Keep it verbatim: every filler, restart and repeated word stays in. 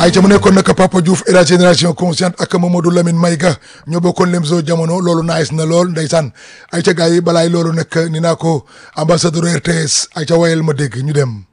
ay ca mu nekkoon nag Papa Diouf et la génération consciente ak Mamadou Lamine Mayga ñoo bokkoon Lemzo jamono loolu nice na lool ndeysaan ay ca gars yi balaay loolu nag ni naa ko ambassadeur R T S ay ca wayel ma dégg ñu dem